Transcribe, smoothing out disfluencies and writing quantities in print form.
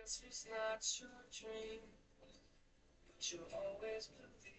answer's not your dream, but you'll always believe.